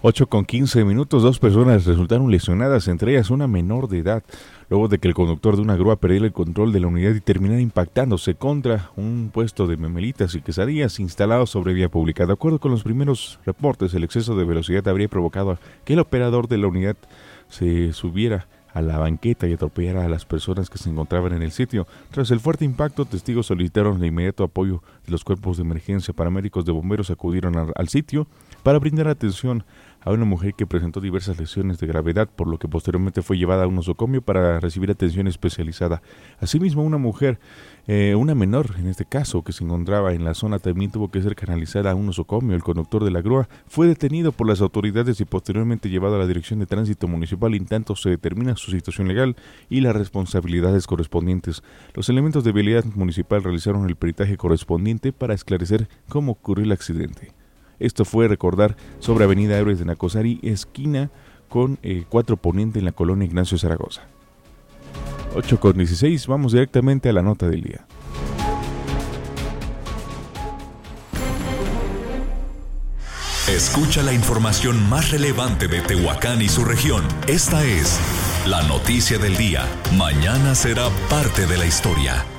8:15, 2 personas resultaron lesionadas, entre ellas una menor de edad, luego de que el conductor de una grúa perdiera el control de la unidad y terminara impactándose contra un puesto de memelitas y quesadillas instalado sobre vía pública. De acuerdo con los primeros reportes, el exceso de velocidad habría provocado que el operador de la unidad se subiera a la banqueta y atropellara a las personas que se encontraban en el sitio. Tras el fuerte impacto, testigos solicitaron de inmediato apoyo de los cuerpos de emergencia. Paramédicos de bomberos acudieron al sitio para brindar atención a una mujer que presentó diversas lesiones de gravedad, por lo que posteriormente fue llevada a un nosocomio para recibir atención especializada. Asimismo, una mujer, una menor en este caso, que se encontraba en la zona, también tuvo que ser canalizada a un nosocomio. El conductor de la grúa fue detenido por las autoridades y posteriormente llevado a la Dirección de Tránsito Municipal. En tanto se determina su situación legal y las responsabilidades correspondientes. Los elementos de vialidad municipal realizaron el peritaje correspondiente para esclarecer cómo ocurrió el accidente. Esto fue recordar sobre Avenida Héroes de Nacosari, esquina con 4 Poniente en la colonia Ignacio Zaragoza. 8:16, vamos directamente a la nota del día. Escucha la información más relevante de Tehuacán y su región. Esta es la noticia del día. Mañana será parte de la historia.